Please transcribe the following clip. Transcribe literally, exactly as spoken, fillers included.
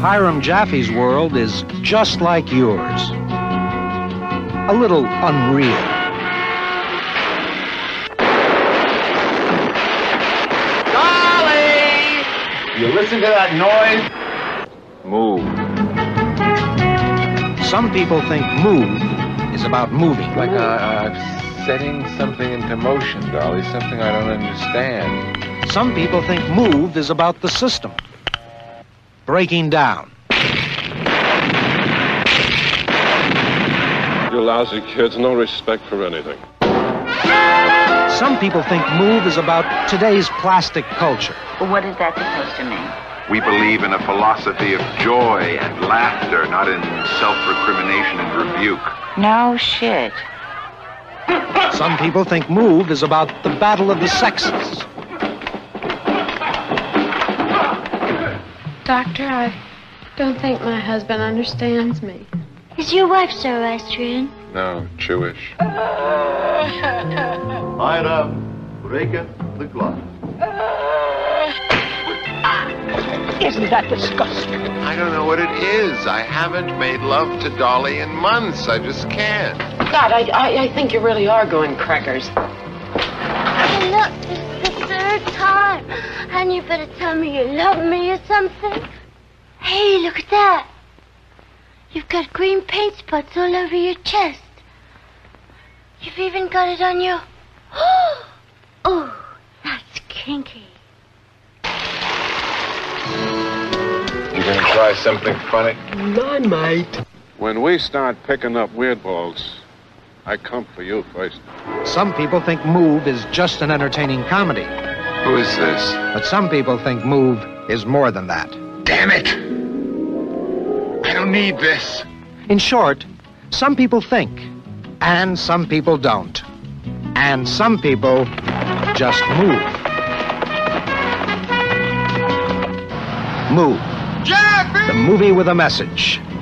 Hiram Jaffe's world is just like yours. A little unreal. Dolly! You listen to that noise? Move. Some people think move is about moving. Like uh, uh, setting something into motion, Dolly, something I don't understand. Some people think move is about the system. Breaking down. You lousy kids, no respect for anything. Some people think move is about today's plastic culture. Well, what is that supposed to mean? We believe in a philosophy of joy and laughter, not in self-recrimination and rebuke. No shit. Some people think move is about the battle of the sexes. Doctor, I don't think my husband understands me. Is your wife Zoroastrian? No, Jewish. Ida, breaketh the glass. Isn't that disgusting? I don't know what it is. I haven't made love to Dolly in months. I just can't. God, I, I, I think you really are going crackers. Hey, look, this is the third time. And you better tell me you love me or something. Hey, look at that. You've got green paint spots all over your chest. You've even got it on your... Oh, that's kinky. You gonna try something funny? I might. When we start picking up weird balls, I come for you first. Some people think move is just an entertaining comedy. Who is this? But some people think move is more than that. Damn it! I don't need this. In short, some people think, and some people don't. And some people just move. Move. Jaffee! The movie with a message.